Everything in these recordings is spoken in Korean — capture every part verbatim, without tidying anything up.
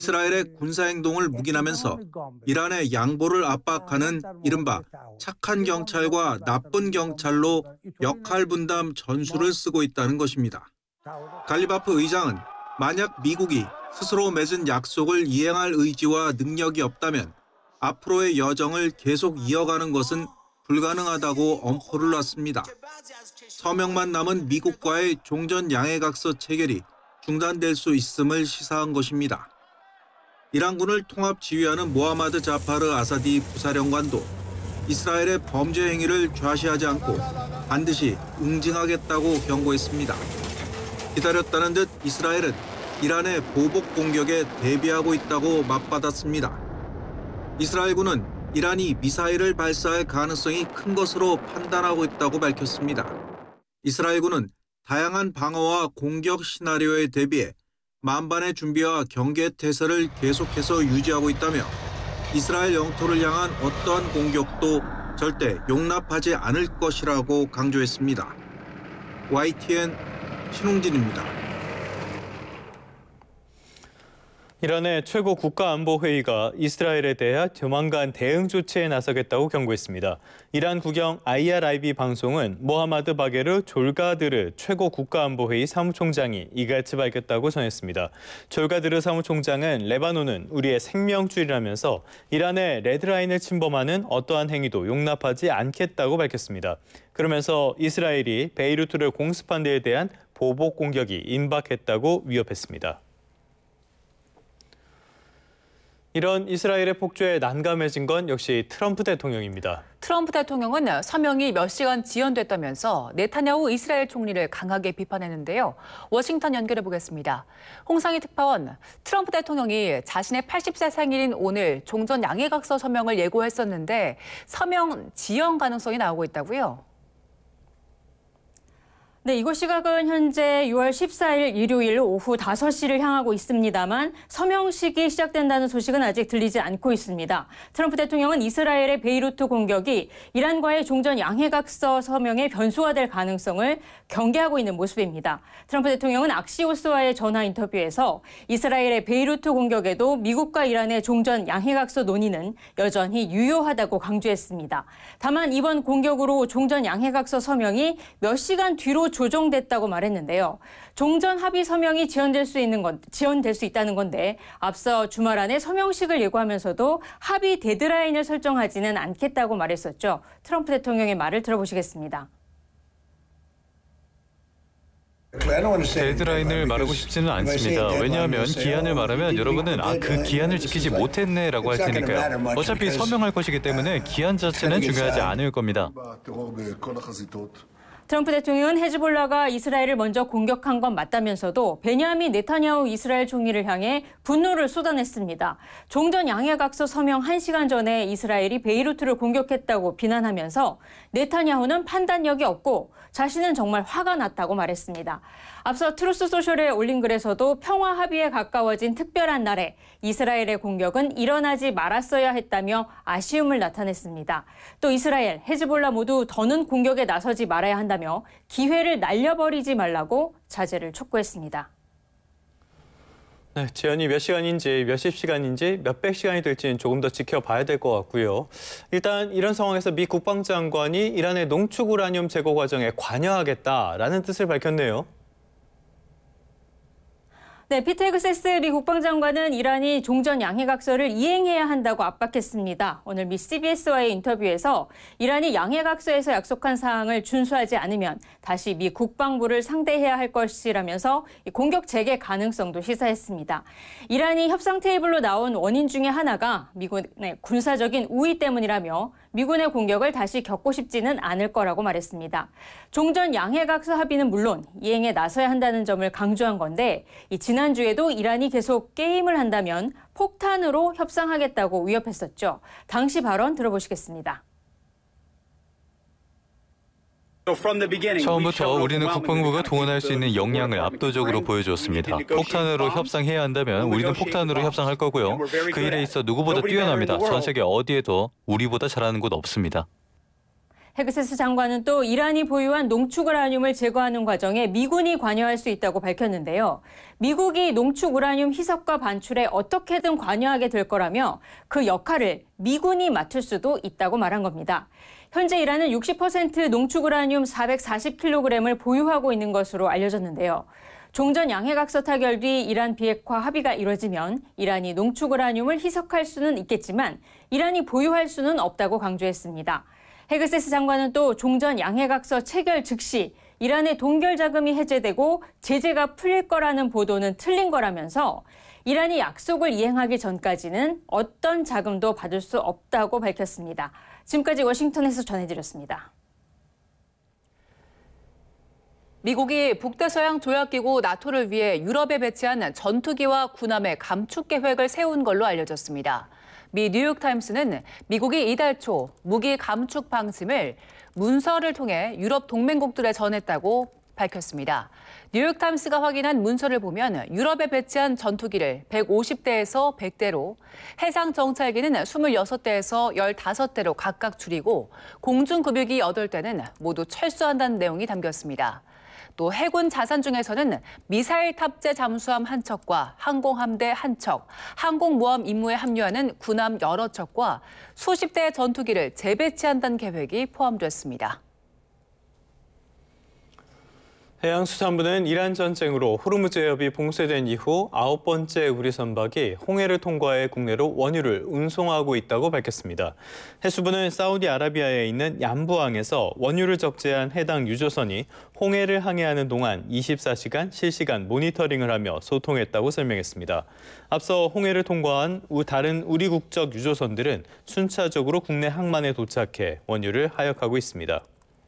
이스라엘의 군사행동을 묵인하면서 이란의 양보를 압박하는 이른바 착한 경찰과 나쁜 경찰로 역할 분담 전술을 쓰고 있다는 것입니다. 갈리바프 의장은 만약 미국이 스스로 맺은 약속을 이행할 의지와 능력이 없다면 앞으로의 여정을 계속 이어가는 것은 불가능하다고 엄포를 놨습니다. 서명만 남은 미국과의 종전 양해각서 체결이 중단될 수 있음을 시사한 것입니다. 이란군을 통합 지휘하는 모하마드 자파르 아사디 부사령관도 이스라엘의 범죄 행위를 좌시하지 않고 반드시 응징하겠다고 경고했습니다. 기다렸다는 듯 이스라엘은 이란의 보복 공격에 대비하고 있다고 맞받았습니다. 이스라엘군은 이란이 미사일을 발사할 가능성이 큰 것으로 판단하고 있다고 밝혔습니다. 이스라엘군은 다양한 방어와 공격 시나리오에 대비해 만반의 준비와 경계 태세를 계속해서 유지하고 있다며 이스라엘 영토를 향한 어떠한 공격도 절대 용납하지 않을 것이라고 강조했습니다. 와이티엔 신홍진입니다. 이란의 최고 국가안보회의가 이스라엘에 대해 조만간 대응 조치에 나서겠다고 경고했습니다. 이란 국영 아이알아이비 방송은 모하마드 바게르 졸가드르 최고 국가안보회의 사무총장이 이같이 밝혔다고 전했습니다. 졸가드르 사무총장은 레바논은 우리의 생명줄이라면서 이란의 레드라인을 침범하는 어떠한 행위도 용납하지 않겠다고 밝혔습니다. 그러면서 이스라엘이 베이루트를 공습한 데에 대한 보복 공격이 임박했다고 위협했습니다. 이런 이스라엘의 폭주에 난감해진 건 역시 트럼프 대통령입니다. 트럼프 대통령은 서명이 몇 시간 지연됐다면서 네타냐후 이스라엘 총리를 강하게 비판했는데요. 워싱턴 연결해 보겠습니다. 홍상희 특파원, 트럼프 대통령이 자신의 팔십 세 생일인 오늘 종전 양해각서 서명을 예고했었는데 서명 지연 가능성이 나오고 있다고요? 네, 이곳 시각은 현재 유월 십사일 일요일 오후 다섯 시를 향하고 있습니다만 서명식이 시작된다는 소식은 아직 들리지 않고 있습니다. 트럼프 대통령은 이스라엘의 베이루트 공격이 이란과의 종전 양해각서 서명의 변수가 될 가능성을 경계하고 있는 모습입니다. 트럼프 대통령은 악시오스와의 전화 인터뷰에서 이스라엘의 베이루트 공격에도 미국과 이란의 종전 양해각서 논의는 여전히 유효하다고 강조했습니다. 다만 이번 공격으로 종전 양해각서 서명이 몇 시간 뒤로 조정됐다고 말했는데요. 종전 합의 서명이 지연될 수 있는 건 지연될 수 있다는 건데 앞서 주말 안에 서명식을 예고하면서도 합의 데드라인을 설정하지는 않겠다고 말했었죠. 트럼프 대통령의 말을 들어보시겠습니다. 데드라인을 말하고 싶지는 않습니다. 왜냐하면 기한을 말하면 여러분은 아, 그 기한을 지키지 못했네라고 할 테니까요. 어차피 서명할 것이기 때문에 기한 자체는 중요하지 않을 겁니다. 트럼프 대통령은 헤즈볼라가 이스라엘을 먼저 공격한 건 맞다면서도 베냐민 네타냐후 이스라엘 총리를 향해 분노를 쏟아냈습니다. 종전 양해각서 서명 한 시간 전에 이스라엘이 베이루트를 공격했다고 비난하면서 네타냐후는 판단력이 없고 자신은 정말 화가 났다고 말했습니다. 앞서 트루스 소셜에 올린 글에서도 평화 합의에 가까워진 특별한 날에 이스라엘의 공격은 일어나지 말았어야 했다며 아쉬움을 나타냈습니다. 또 이스라엘, 헤즈볼라 모두 더는 공격에 나서지 말아야 한다며 기회를 날려버리지 말라고 자제를 촉구했습니다. 네, 지연이 몇 시간인지 몇십 시간인지 몇백 시간이 될지는 조금 더 지켜봐야 될 것 같고요. 일단 이런 상황에서 미 국방장관이 이란의 농축 우라늄 제거 과정에 관여하겠다라는 뜻을 밝혔네요. 네, 피터 헤그세스 미 국방장관은 이란이 종전 양해각서를 이행해야 한다고 압박했습니다. 오늘 미 씨비에스와의 인터뷰에서 이란이 양해각서에서 약속한 사항을 준수하지 않으면 다시 미 국방부를 상대해야 할 것이라면서 공격 재개 가능성도 시사했습니다. 이란이 협상 테이블로 나온 원인 중에 하나가 미군의 군사적인 우위 때문이라며 미군의 공격을 다시 겪고 싶지는 않을 거라고 말했습니다. 종전 양해각서 합의는 물론 이행에 나서야 한다는 점을 강조한 건데 이 지난주에도 이란이 계속 게임을 한다면 폭탄으로 협상하겠다고 위협했었죠. 당시 발언 들어보시겠습니다. 처음부터 우리는 국방부가 동원할 수 있는 역량을 압도적으로 보여줬습니다. 폭탄으로 협상해야 한다면 우리는 폭탄으로 협상할 거고요. 그 일에 있어 누구보다 뛰어납니다. 전 세계 어디에도 우리보다 잘하는 곳 없습니다. 헤그세스 장관은 또 이란이 보유한 농축 우라늄을 제거하는 과정에 미군이 관여할 수 있다고 밝혔는데요. 미국이 농축 우라늄 희석과 반출에 어떻게든 관여하게 될 거라며 그 역할을 미군이 맡을 수도 있다고 말한 겁니다. 현재 이란은 육십 퍼센트 농축 우라늄 사백사십 킬로그램을 보유하고 있는 것으로 알려졌는데요. 종전 양해각서 타결 뒤 이란 비핵화 합의가 이뤄지면 이란이 농축 우라늄을 희석할 수는 있겠지만 이란이 보유할 수는 없다고 강조했습니다. 헤그세스 장관은 또 종전 양해각서 체결 즉시 이란의 동결 자금이 해제되고 제재가 풀릴 거라는 보도는 틀린 거라면서 이란이 약속을 이행하기 전까지는 어떤 자금도 받을 수 없다고 밝혔습니다. 지금까지 워싱턴에서 전해드렸습니다. 미국이 북대서양 조약기구 나토를 위해 유럽에 배치한 전투기와 군함의 감축 계획을 세운 걸로 알려졌습니다. 미 뉴욕타임스는 미국이 이달 초 무기 감축 방침을 문서를 통해 유럽 동맹국들에 전했다고 밝혔습니다. 뉴욕타임스가 확인한 문서를 보면 유럽에 배치한 전투기를 백오십 대에서 백 대로, 해상 정찰기는 이십육 대에서 십오 대로 각각 줄이고 공중급유기 여덟 대는 모두 철수한다는 내용이 담겼습니다. 또 해군 자산 중에서는 미사일 탑재 잠수함 한 척과 항공함대 한 척, 항공모함 임무에 합류하는 군함 여러 척과 수십 대의 전투기를 재배치한다는 계획이 포함됐습니다. 해양수산부는 이란 전쟁으로 호르무즈 해협이 봉쇄된 이후 아홉 번째 우리 선박이 홍해를 통과해 국내로 원유를 운송하고 있다고 밝혔습니다. 해수부는 사우디아라비아에 있는 얀부항에서 원유를 적재한 해당 유조선이 홍해를 항해하는 동안 이십사 시간 실시간 모니터링을 하며 소통했다고 설명했습니다. 앞서 홍해를 통과한 다른 우리 국적 유조선들은 순차적으로 국내 항만에 도착해 원유를 하역하고 있습니다.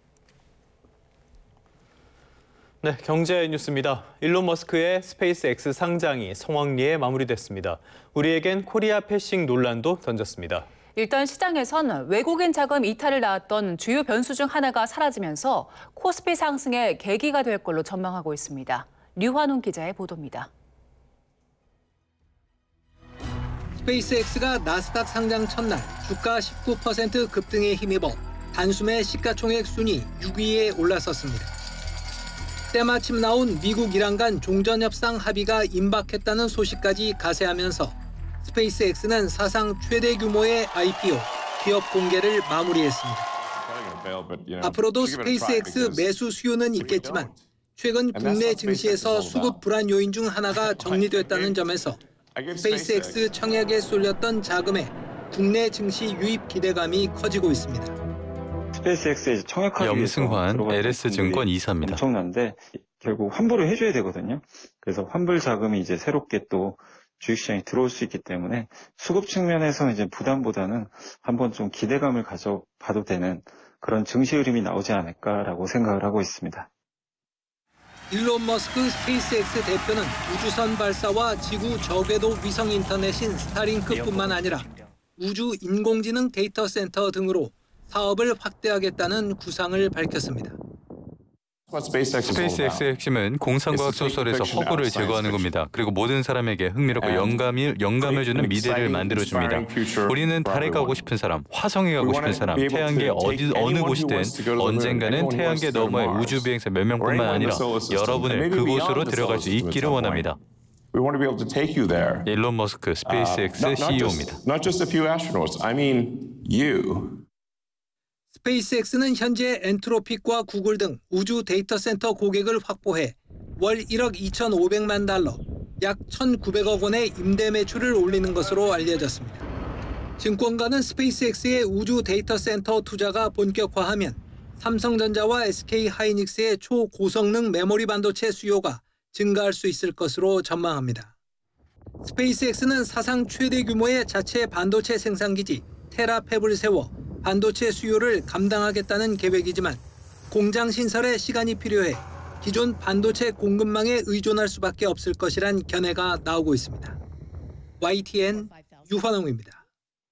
네, 경제 뉴스입니다. 일론 머스크의 스페이스X 상장이 성황리에 마무리됐습니다. 우리에겐 코리아 패싱 논란도 던졌습니다. 일단 시장에선 외국인 자금 이탈을 낳았던 주요 변수 중 하나가 사라지면서 코스피 상승의 계기가 될 걸로 전망하고 있습니다. 류환웅 기자의 보도입니다. 스페이스X가 나스닥 상장 첫날 주가 십구 퍼센트 급등에 힘입어 단숨에 시가총액 순위 육 위에 올라섰습니다. 때마침 나온 미국 이란 간 종전협상 합의가 임박했다는 소식까지 가세하면서 스페이스X는 사상 최대 규모의 아이피오, 기업 공개를 마무리했습니다. 앞으로도 스페이스X 매수 수요는 있겠지만 최근 국내 증시에서 수급 불안 요인 중 하나가 정리됐다는 점에서 스페이스X 청약에 쏠렸던 자금에 국내 증시 유입 기대감이 커지고 있습니다. 스페이스X에 청약하기 염승환 엘에스증권 이사입니다. 엄청난데 결국 환불을 해줘야 되거든요. 그래서 환불 자금이 이제 새롭게 또 주식시장에 들어올 수 있기 때문에 수급 측면에서 이제 부담보다는 한번 좀 기대감을 가져봐도 되는 그런 증시 흐름이 나오지 않을까라고 생각을 하고 있습니다. 일론 머스크 스페이스X 대표는 우주선 발사와 지구 저궤도 위성 인터넷인 스타링크뿐만 아니라 우주 인공지능 데이터 센터 등으로 사업을 확대하겠다는 구상을 밝혔습니다. 스페이스X의 핵심은 공상과학 소설에서 허구를 제거하는 겁니다. 그리고 모든 사람에게 흥미롭고 영감을, 영감을 주는 미래를 만들어줍니다. 우리는 달에 가고 싶은 사람, 화성에 가고 싶은 사람, 태양계 어디, 어느 곳이든 언젠가는 태양계 너머의 우주 비행사 몇 명뿐만 아니라 여러분을 그곳으로 데려갈 수 있기를 원합니다. 일론 머스크 스페이스X 씨이오입니다. 스페이스X는 현재 엔트로픽과 구글 등 우주 데이터 센터 고객을 확보해 월 일억 이천오백만 달러, 약 천구백억 원의 임대 매출을 올리는 것으로 알려졌습니다. 증권가는 스페이스X의 우주 데이터 센터 투자가 본격화하면 삼성전자와 에스케이하이닉스의 초고성능 메모리 반도체 수요가 증가할 수 있을 것으로 전망합니다. 스페이스X는 사상 최대 규모의 자체 반도체 생산기지 테라팹을 세워 반도체 수요를 감당하겠다는 계획이지만 공장 신설에 시간이 필요해 기존 반도체 공급망에 의존할 수밖에 없을 것이란 견해가 나오고 있습니다. 와이티엔 유환웅입니다.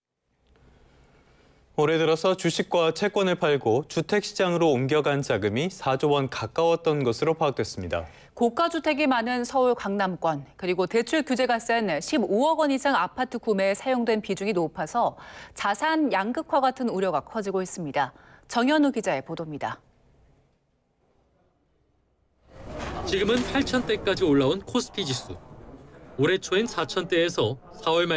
올해 들어서 주식과 채권을 팔고 주택시장으로 옮겨간 자금이 사조 원 가까웠던 것으로 파악됐습니다. 고가주택이 많은 서울 강남권, 그리고 대출 규제가 센 십오억 원 이상 아파트 구매에 사용된 비중이 높아서 자산 양극화 같은 우려가 커지고 있습니다. 정현우 기자의 보도입니다. 지금은 팔천 대까지 올라온 코스피 지수. 올해 초엔 사천 대에서 사월 말